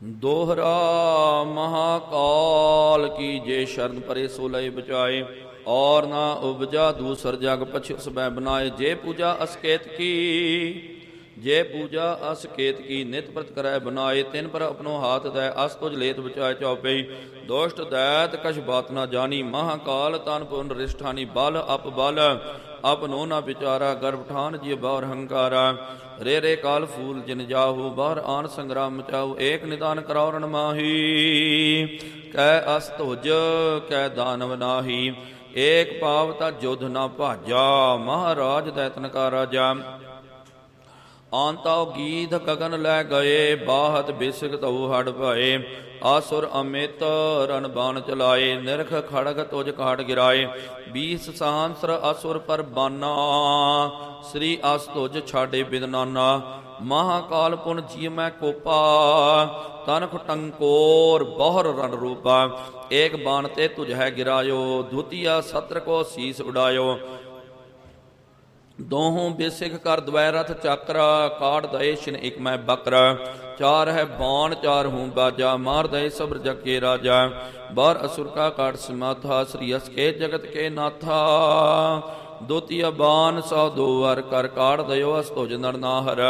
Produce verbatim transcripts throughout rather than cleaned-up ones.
दोहरा महाकाल की जे शरण परे सो लय बचाए, और ना उपजा दूसर जग पछ सबै बनाए। जे पूजा असकेत की, जे पूजा असकेत की, नित प्रत करै बनाए। तिन पर अपनो हाथ दै अस तुझ लेत बचाए चौपई। दोष्ट दैत कछ बात न जानी, महाकाल तन पुन रिष्ठानी। बल अप बल अपनो न विचारा, गर्भ ठान जिय बार हंकारा। रे रे काल फूल जिन जाहू, बाहर आन संग्राम मचाऊ। एक निदान करौरण माही, कै अस तुझ कै दानव नाही। एक पावता जुध न भाजा, महाराज दैतन का राजा। आंताओ गीध गगन लै गए, बाहत बिसक तऊ हड पाए। आसुर अमित रण बाण चलाए, निरख खड़ग तुझ काट गिराए। बीस सहस्र असुर पर बाना, श्री अस तुझ छाड़े बिदनाना। महाकाल पुन जी मैं कोपा, तनख टंकोर बहर रण रूपा। एक बाण ते तुझ है गिरायो, धुतिया सत्र को शीस उड़ायो। दोहों बेसिक कर द्वै रथ चक्र, काट दए शिन एक मैं बकर। चार है बाण चार हूँ बाजा, मार दए सब्र जग के राजा। बार असुर का काट समाथा, श्री यस के जगत के नाथा। दोतिया बाण सौ दो वर कर, काट दयो अस तुझ नर नाहर।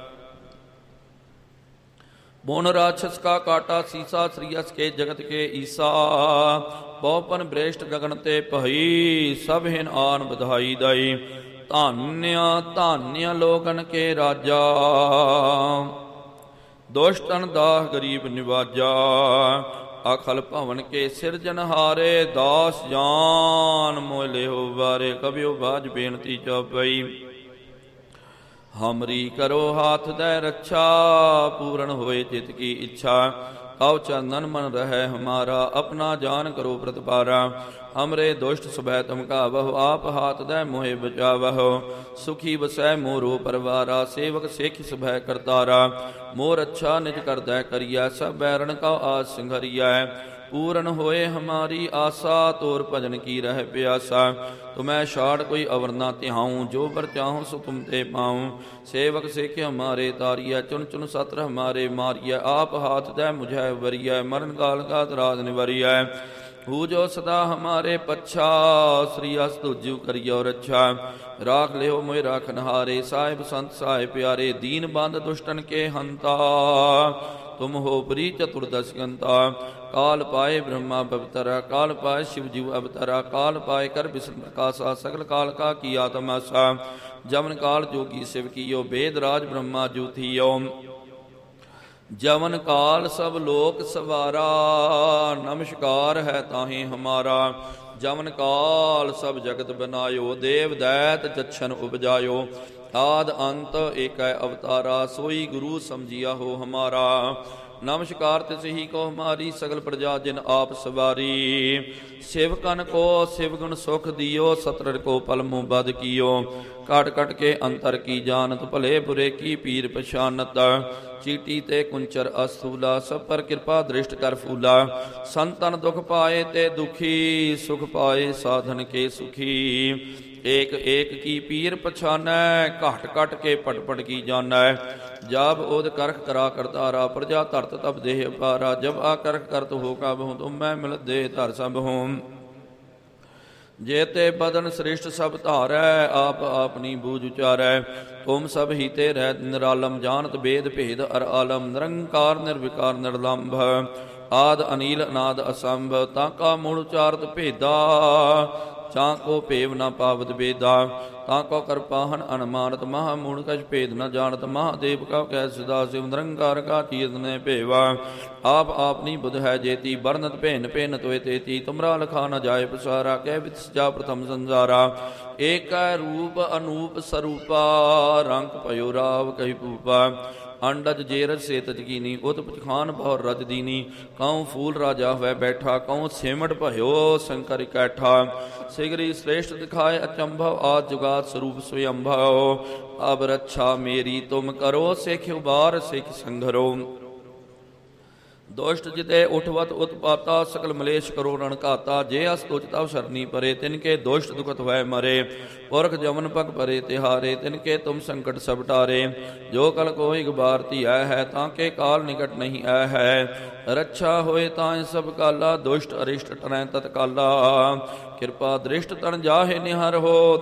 बोन राक्षस का काटा सीसा, श्री यस के जगत के ईसा। पौपन ब्रेष्ठ गगन ते पही, सब हिन आन बधाई दई। धान्य धान्य लोगन के राजा, दुष्टन दाह गरीब निवाजा। अखल भवन के सिरजनहारे, दास जान मोह लेहो बारे। कबियो बाज बेनती चौपई, हमरी करो हाथ दै रक्षा। पूर्ण होए चित की इच्छा, कौ चंदन मन रहे हमारा। अपना जान करो प्रतिपारा, हमरे दुष्ट सुभै तुम कावहो। आप हाथ दै मोहे बचावहो, सुखी बसै मोरो परवारा। सेवक सेख सुभै करतारा, मोर अच्छा निज कर दै करिया। सब बैरण का आज सिंघरिया, पूर्ण होए हमारी आशा। तोर भजन की रह प्यासा, तुम्हें छाड़ कोई अवर ना तिहाऊं। जो बर चाहूँ सो तुम ते पाऊँ, सेवक सेख हमारे तारिया। चुन चुन सत्र हमारे मारिया, आप हाथ दै मुझे वरिया। मरण काल का तराज निवरिया, हू जो सदा हमारे पच्छा। श्री अस तुझु करियो रक्षा, राख लियो मोहि राखनहारे। साहिब संत साहिब प्यारे, दीन बंद दुष्टन के हंता। तुम हो प्री चतुर्दश गंता, काल पाए ब्रह्मा पवितरा। काल पाए शिव जीव अवतरा, काल पाए कर विष्णु प्रकाशा। सकल काल का किया तमाशा, जमन काल जोगी शिव कियो। वेद राज ब्रह्मा जूथियो, जमन काल सब लोक सवारा। नमस्कार है ताहि हमारा, जमन काल सब जगत बनायो। देव दैत जच्छन उपजायो, आद अंत एक अवतारा। सोई गुरु समझिया हो हमारा, नमस्कार तिसही को हमारी। सकल प्रजा जिन आप सवारी, सेवकन को शिवगुण सुख दियो। सत्र को पल मुँह बद कियो, कट कट के अंतर की जानत। भले बुरे की पीर पछानत, चीटी ते कुंचर असूला। सब पर कृपा दृष्ट कर फूला, संतन दुख पाए ते दुखी। सुख पाए साधन के सुखी, एक एक की पीर पछानै। घट घट के पट पट की जानै, जब ओद करख करा करतारा। प्रजा धरत तब देह पारा, जब आ करख करत हो कब हूँ। तुम मैं मिल दे धर सब हूँ, जेते बदन श्रेष्ठ सब धारै। आप आपनी बूझ उचारै, तुम सब ही ते रह निरालम। जानत भेद भेद अर आलम, निरंकार निर्विकार निर्लंभ। आद अनिल अनाद असंभ, ताका मूल उचारत भेदा। चाको पेव न पावत बेदा, ताको कर पाहन अनुमानत। महामूढ़ कछ भेद न जानत, महादेव का कह सदा शिव। निरंकार का चीत ने भेवा, आप आपनी बुध है जेती। बरनत भेन भेन तोय तेती, तुमरा लखा न जाय पसारा। कह वित सजा प्रथम संसारा, एक रूप अनूप स्वरूपा। रंग पयो राव कही पूपा, अंडज जेरज सेतज कीनी। उत खान बहुर रज दीनी, कौं फूल राजा हुए बैठा। कौं सिमट भयो शंकर इकैठा, सिगरी श्रेष्ठ दिखाए अचंभव। आज जुगात स्वरूप स्वयंभव, अब रक्षा मेरी तुम करो। सिख उबार सिख संघरो, ਦੁਸ਼ਟ ਜਿਤੇ ਉਠਵਤ ਉਤਪਾਤਾ ਸਕਲ ਮਲੇਸ਼ ਕਰੋ ਰਣ ਘਾਤਾ ਜੇ ਅਸ ਤੁਜ ਤਵ ਸਰਨੀ ਪਰੇ ਤਿਨਕੇ ਦੁਸ਼ਟ ਦੁਖਤ ਵੈ ਮਰੇ ਪੁਰਖ ਜਮਨ ਪਗ ਪਰੇ ਤਿਹਾਰੇ ਤਿਨਕੇ ਤੁਮ ਸੰਕਟ ਸਭ ਟਾਰੇ ਜੋ ਕਲ ਕੋਈ ਗਬਾਰ ਧੀਐ ਹੈ ਤਾਂ ਕੇ ਕਾਲ ਨਿਕਟ ਨਹੀਂ ਐ ਹੈ ਰੱਛਾ ਹੋਏ ਤਾਂ ਸਭ ਕਾਲਾ ਦੁਸ਼ਟ ਅਰਿਸ਼ਟ ਟਰੈ ਤਤਕਾਲਾ ਕਿਰਪਾ ਦ੍ਰਿਸ਼ਟ ਤਨ ਜਾਹੇ ਨਿਹਰ ਹੋ